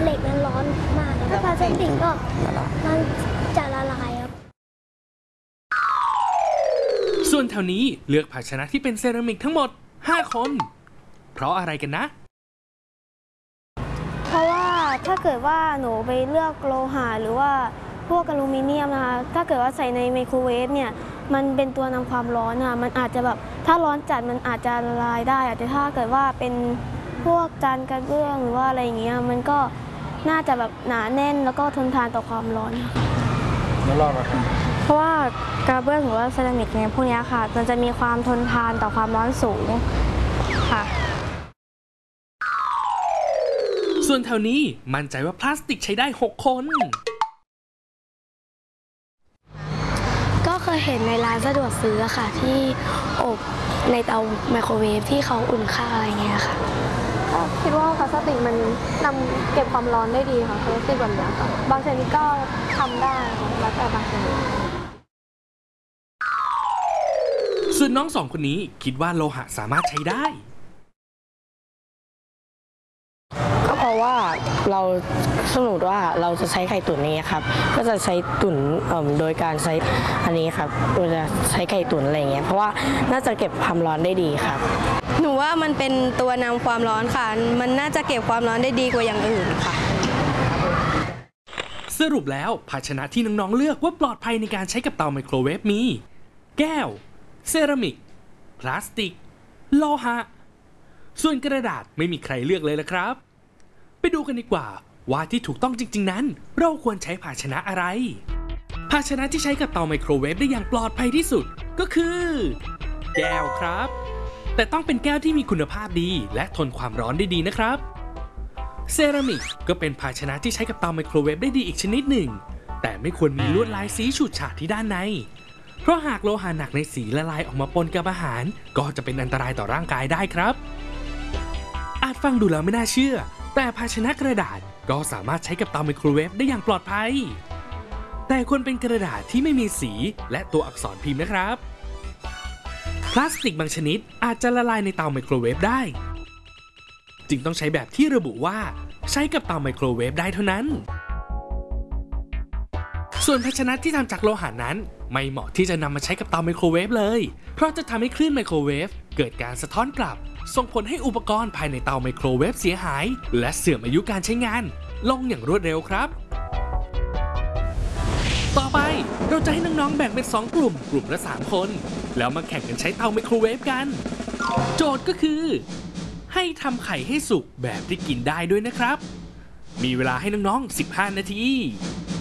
เหล็กมันร้อนมากถ้าพลาสติกก็มันจะละลายครับส่วนแถวนี้เลือกภาชนะที่เป็นเซรามิกทั้งหมด5 คนเพราะอะไรกันนะเพราะว่าถ้าเกิดว่าหนูไปเลือกโลหะหรือว่าพวกอลูมิเนียมนะคะถ้าเกิดว่าใส่ในไมโครเวฟเนี่ยมันเป็นตัวนำความร้อนมันอาจจะแบบถ้าร้อนจัดมันอาจจะละลายได้แต่ถ้าเกิดว่าเป็นพวกจานกระเบื้องหรือว่าอะไรอย่างเงี้ยมันก็น่าจะแบบหนาแน่นแล้วก็ทนทานต่อความร้อนแล้วรอดไหมครับเพราะว่ากระเบื้องหรือว่าเซรามิกเนี่ยพวกนี้ค่ะมันจะมีความทนทานต่อความร้อนสูงค่ะส่วนแถวนี้มั่นใจว่าพลาสติกใช้ได้6 คนก็เคยเห็นในร้านสะดวกซื้อค่ะที่อบในเตาไมโครเวฟที่เขาอุ่นข้าวอะไรเงี้ยค่ะคิดว่าพลาสติกมันนำเก็บความร้อนได้ดีค่ะพลาสติกแบบนี้ค่ะบางชนิดก็ทำได้ค่ะแล้วแต่บางชนิดส่วนน้อง2 คนนี้คิดว่าโลหะสามารถใช้ได้ก็เพราะว่าเราสมมติว่าเราจะใช้ไข่ตุ๋นนี้ครับก็จะใช้ตุ๋นโดยการใช้อันนี้ครับเราจะใช้ไข่ตุ๋นอะไรเงี้ยเพราะว่าน่าจะเก็บความร้อนได้ดีครับหนูว่ามันเป็นตัวนำความร้อนค่ะมันน่าจะเก็บความร้อนได้ดีกว่าอย่างอื่นค่ะสรุปแล้วภาชนะที่น้องๆเลือกว่าปลอดภัยในการใช้กับเตาไมโครเวฟมีแก้วเซรามิกพลาสติกโลหะส่วนกระดาษไม่มีใครเลือกเลยละครับไปดูกันดีกว่าว่าที่ถูกต้องจริงๆนั้นเราควรใช้ภาชนะอะไรภาชนะที่ใช้กับเตาไมโครเวฟได้อย่างปลอดภัยที่สุดก็คือแก้วครับแต่ต้องเป็นแก้วที่มีคุณภาพดีและทนความร้อนได้ดีนะครับเซรามิกก็เป็นภาชนะที่ใช้กับเตาไมโครเวฟได้ดีอีกชนิดหนึ่งแต่ไม่ควรมีลวดลายสีฉูดฉาดที่ด้านในเพราะหากโลหะหนักในสีละลายออกมาปนกับอาหารก็จะเป็นอันตรายต่อร่างกายได้ครับอาจฟังดูแล้วไม่น่าเชื่อแต่ภาชนะกระดาษก็สามารถใช้กับเตาไมโครเวฟได้อย่างปลอดภัยแต่ควรเป็นกระดาษที่ไม่มีสีและตัวอักษรพิมพ์นะครับพลาสติกบางชนิดอาจจะละลายในเตาไมโครเวฟได้จึงต้องใช้แบบที่ระบุว่าใช้กับเตาไมโครเวฟได้เท่านั้นส่วนภาชนะที่ทำจากโลหะนั้นไม่เหมาะที่จะนำมาใช้กับเตาไมโครเวฟเลยเพราะจะทำให้คลื่นไมโครเวฟเกิดการสะท้อนกลับส่งผลให้อุปกรณ์ภายในเตาไมโครเวฟเสียหายและเสื่อมอายุการใช้งานลงอย่างรวดเร็วครับต่อไปเราจะให้น้องๆแบ่งเป็น2 กลุ่มละ3 คนแล้วมาแข่งกันใช้เตาไมโครเวฟกันโจทย์ก็คือให้ทำไข่ให้สุกแบบที่กินได้ด้วยนะครับมีเวลาให้น้องๆ15 นาที